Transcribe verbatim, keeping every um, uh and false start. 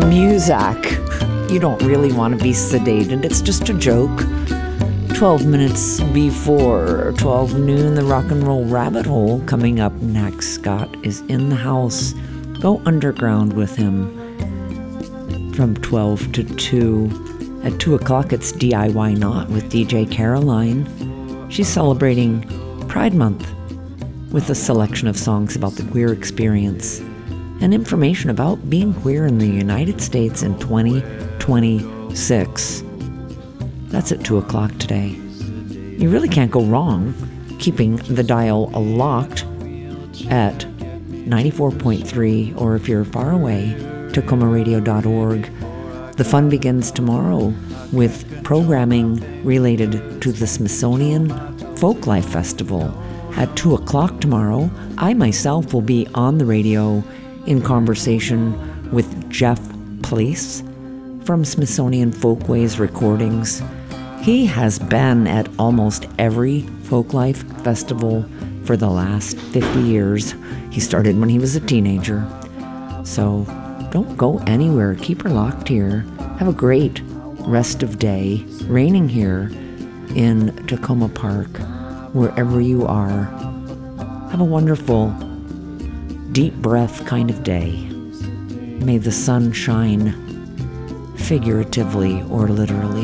Muzak. You don't really want to be sedated. It's just a joke. twelve minutes before twelve noon, the rock and roll rabbit hole coming up next. Scott is in the house. Go underground with him from twelve to two. At two o'clock, it's D I Y Not with D J Caroline. She's celebrating Pride Month with a selection of songs about the queer experience and information about being queer in the United States in twenty twenty-six. That's at two o'clock today. You really can't go wrong keeping the dial locked at ninety-four point three, or if you're far away, Tacoma radio dot org. The fun begins tomorrow with programming related to the Smithsonian Folklife Festival. At two o'clock tomorrow, I myself will be on the radio in conversation with Jeff Place from Smithsonian Folkways Recordings. He has been at almost every Folklife Festival for the last fifty years. He started when he was a teenager. So don't go anywhere. Keep her locked here. Have a great rest of day. Raining here in Tacoma Park, wherever you are. Have a wonderful, deep breath kind of day. May the sun shine figuratively or literally.